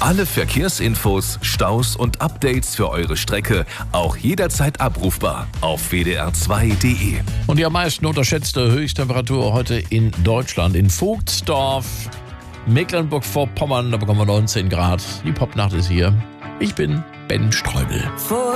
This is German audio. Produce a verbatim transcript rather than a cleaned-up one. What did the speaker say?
Alle Verkehrsinfos, Staus und Updates für eure Strecke auch jederzeit abrufbar auf w d r zwei punkt d e. Und die am meisten unterschätzte Höchsttemperatur heute in Deutschland. In Vogtsdorf, Mecklenburg-Vorpommern, da bekommen wir neunzehn Grad. Die Popnacht ist hier. Ich bin Ben Streubel.